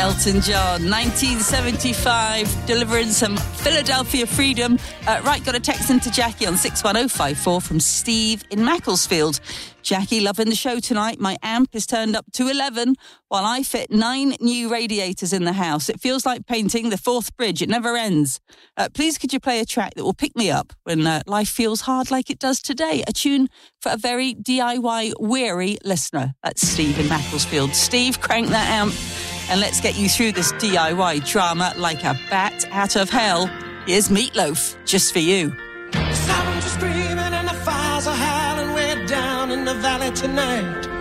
Elton John, 1975, delivering some Philadelphia freedom. Right, got a text into Jackie on 61054 from Steve in Macclesfield. Jackie, loving the show tonight. My amp is turned up to 11 while I fit 9 new radiators in the house. It feels like painting the Forth Bridge. It never ends. Please, could you play a track that will pick me up when life feels hard like it does today? A tune for a very DIY-weary listener. That's Steve in Macclesfield. Steve, crank that amp and let's get you through this DIY drama like a bat out of hell. Here's Meatloaf, just for you. The sirens are screaming and the fires are howling way down in the valley tonight.